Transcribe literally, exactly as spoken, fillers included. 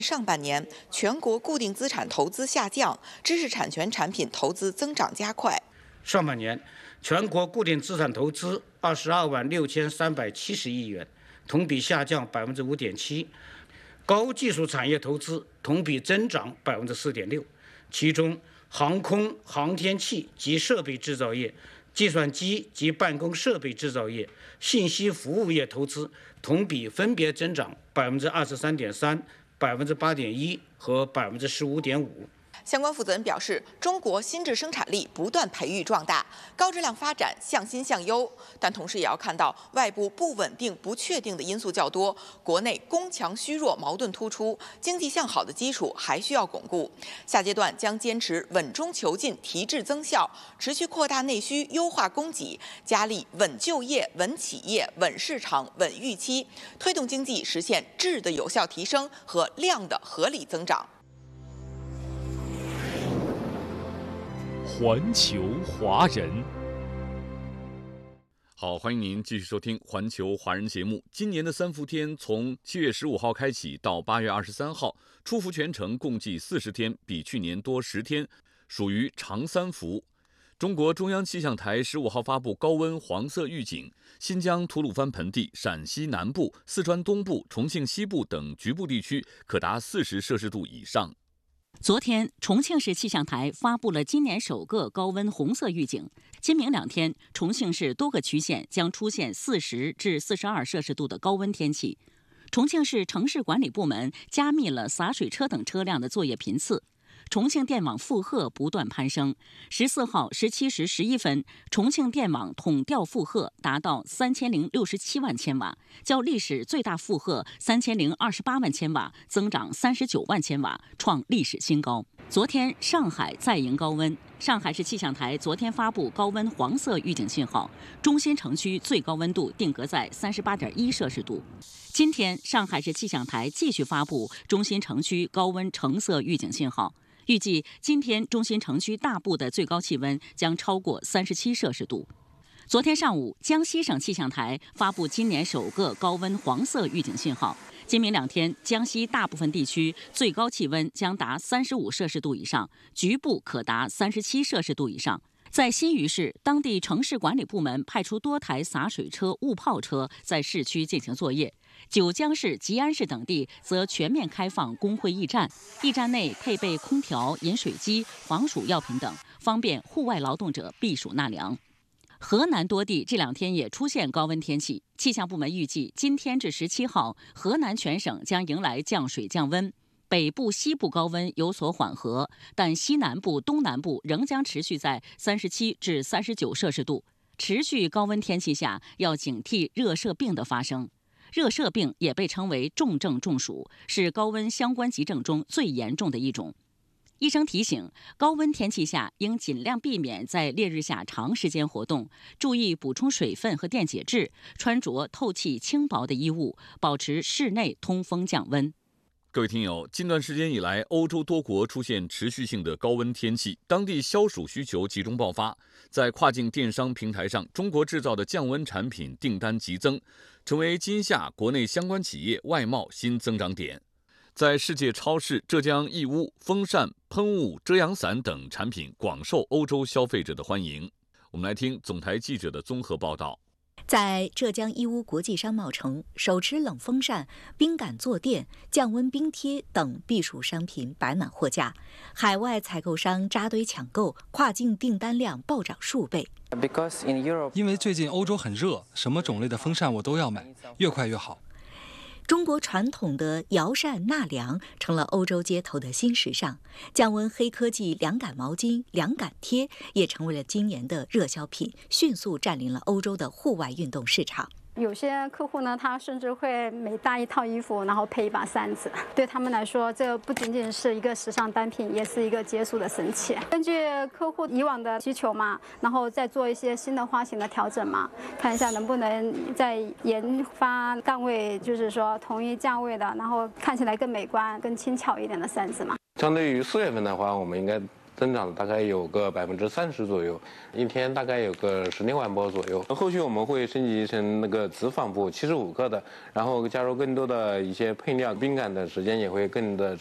上半年，全国固定资产投资下降，知识产权产品投资增长加快。 上半年，全国固定资产投资二十二万六千三百七十亿元，同比下降百分之五点七。高技术产业投资同比增长百分之四点六，其中航空、航天器及设备制造业、计算机及办公设备制造业、信息服务业投资同比分别增长百分之二十三点三、百分之八点一和百分之十五点五。 相关负责人表示，中国新质生产力不断培育壮大，高质量发展向新向优，但同时也要看到外部不稳定、不确定的因素较多，国内攻强虚弱矛盾突出，经济向好的基础还需要巩固。下阶段将坚持稳中求进、提质增效，持续扩大内需、优化供给，加力稳就业、稳企业、稳市场、稳预期，推动经济实现质的有效提升和量的合理增长。 环球华人， 好，欢迎您继续收听环球华人节目。今年的三伏天从七月十五号开启到八月二十三号，出伏全程共计四十天，比去年多十天，属于长三伏。中国中央气象台十五号发布高温黄色预警，新疆吐鲁番盆地、陕西南部、四川东部、重庆西部等局部地区可达四十摄氏度以上。 昨天，重庆市气象台发布了今年首个高温红色预警。今明两天，重庆市多个区县将出现四十至四十二摄氏度的高温天气。重庆市城市管理部门加密了洒水车等车辆的作业频次。重庆电网负荷不断攀升。十四号十七时十一分，重庆电网统调负荷达到三千零六十七万千瓦，较历史最大负荷三千零二十八万千瓦增长三十九万千瓦，创历史新高。昨天，上海再迎高温。上海市气象台昨天发布高温黄色预警信号，中心城区最高温度定格在三十八点一摄氏度。今天，上海市气象台继续发布中心城区高温橙色预警信号。预计今天中心城区大部的最高气温将超过三十七摄氏度。昨天上午，江西省气象台发布今年首个高温黄色预警信号。今明两天，江西大部分地区最高气温将达三十五摄氏度以上，局部可达三十七摄氏度以上。在新余市，当地城市管理部门派出多台洒水车、雾炮车在市区进行作业。九江市、吉安市等地则全面开放工会驿站，驿站内配备空调、饮水机、防暑药品等，方便户外劳动者避暑纳凉。河南多地这两天也出现高温天气，气象部门预计今天至十七号，河南全省将迎来降水降温。北部、西部高温有所缓和，但西南部、东南部仍将持续在三十七至三十九摄氏度。持续高温天气下，要警惕热射病的发生。热射病也被称为重症中暑，是高温相关急症中最严重的一种。医生提醒，高温天气下应尽量避免在烈日下长时间活动，注意补充水分和电解质，穿着透气轻薄的衣物，保持室内通风降温。 各位听友，近段时间以来，欧洲多国出现持续性的高温天气，当地消暑需求集中爆发。在跨境电商平台上，中国制造的降温产品订单急增，成为今夏国内相关企业外贸新增长点。在世界超市，浙江义乌风扇、喷雾、遮阳伞等产品广受欧洲消费者的欢迎。我们来听总台记者的综合报道。 在浙江义乌国际商贸城，手持冷风扇、冰感坐垫、降温冰贴等避暑商品摆满货架，海外采购商扎堆抢购，跨境订单量暴涨数倍。 因为最近欧洲很热，什么种类的风扇我都要买，越快越好。 中国传统的摇扇纳凉成了欧洲街头的新时尚，降温黑科技凉感毛巾、凉感贴也成为了今年的热销品，迅速占领了欧洲的户外运动市场。 有些客户呢，他甚至会每搭一套衣服，然后配一把扇子。对他们来说，这不仅仅是一个时尚单品，也是一个解暑的神器。根据客户以往的需求嘛，然后再做一些新的花型的调整嘛，看一下能不能再研发档位，就是说同一价位的，然后看起来更美观、更轻巧一点的扇子嘛。 相对于四月份的话，我们应该增长大概有个百分之三十左右，一天大概有个十六万波左右。后续我们会升级成那个直纺布，七十五克的，然后加入更多的一些配料，冰感的时间也会更的